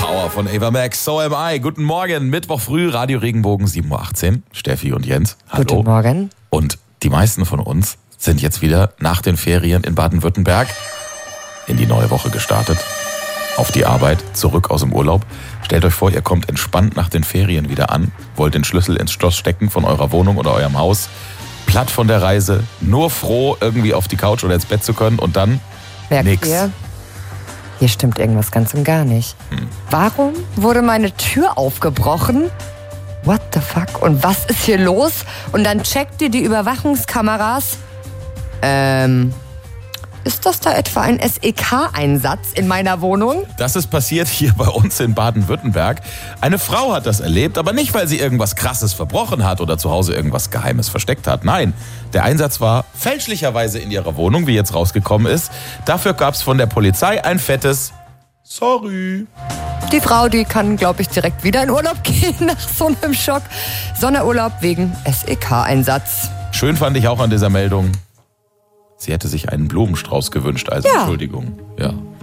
Power von Ava Max, So Am I. Guten Morgen, Mittwoch früh, Radio Regenbogen, 7.18 Uhr. Steffi und Jens, hallo. Guten Morgen. Und die meisten von uns sind jetzt wieder nach den Ferien in Baden-Württemberg in die neue Woche gestartet. Auf die Arbeit, zurück aus dem Urlaub. Stellt euch vor, ihr kommt entspannt nach den Ferien wieder an, wollt den Schlüssel ins Schloss stecken von eurer Wohnung oder eurem Haus, platt von der Reise, nur froh, irgendwie auf die Couch oder ins Bett zu können und dann nix. Hier stimmt irgendwas ganz und gar nicht. Warum wurde meine Tür aufgebrochen? What the fuck? Und was ist hier los? Und dann checkt ihr die Überwachungskameras. Ist das da etwa ein SEK-Einsatz in meiner Wohnung? Das ist passiert hier bei uns in Baden-Württemberg. Eine Frau hat das erlebt, aber nicht, weil sie irgendwas Krasses verbrochen hat oder zu Hause irgendwas Geheimes versteckt hat. Nein, der Einsatz war fälschlicherweise in ihrer Wohnung, wie jetzt rausgekommen ist. Dafür gab es von der Polizei ein fettes Sorry. Die Frau, die kann, glaube ich, direkt wieder in Urlaub gehen nach so einem Schock. Sonderurlaub wegen SEK-Einsatz. Schön fand ich auch an dieser Meldung, sie hätte sich einen Blumenstrauß gewünscht als Entschuldigung. Ja.